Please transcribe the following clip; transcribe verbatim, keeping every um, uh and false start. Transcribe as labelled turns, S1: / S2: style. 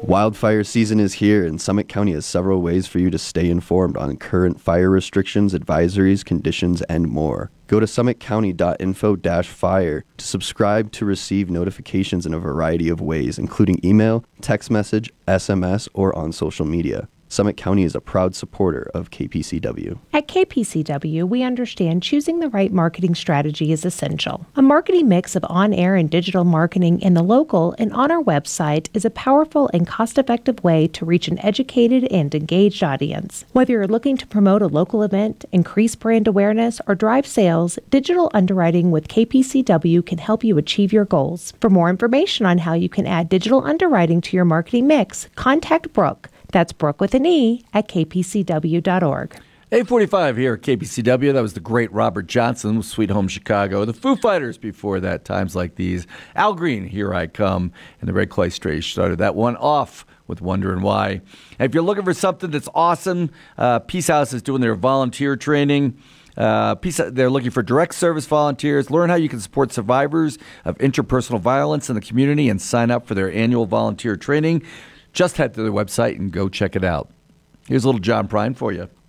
S1: Wildfire season is here, and Summit County has several ways for you to stay informed on current fire restrictions, advisories, conditions, and more. Go to summit county dot info dash fire to subscribe to receive notifications in a variety of ways, including email, text message, S M S, or on social media. Summit County is a proud supporter of K P C W.
S2: At K P C W, we understand choosing the right marketing strategy is essential. A marketing mix of on-air and digital marketing in the local and on our website is a powerful and cost-effective way to reach an educated and engaged audience. Whether you're looking to promote a local event, increase brand awareness, or drive sales, digital underwriting with K P C W can help you achieve your goals. For more information on how you can add digital underwriting to your marketing mix, contact Brooke. That's Brooke with an E at k p c w dot org.
S3: eight forty-five here at K P C W. That was the great Robert Johnson with Sweet Home Chicago. The Foo Fighters before that, Times Like These. Al Green, Here I Come. And the Red Clay Strays started that one off with Wondering Why. And if you're looking for something that's awesome, uh, Peace House is doing their volunteer training. Uh, Peace, they're looking for direct service volunteers. Learn how you can support survivors of interpersonal violence in the community and sign up for their annual volunteer training. Just head to their website and go check it out. Here's a little John Prine for you.